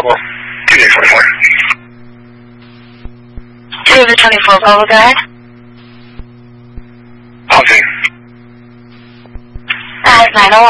Bravo. 224. 224, Bravo, go ahead. Housing. 901.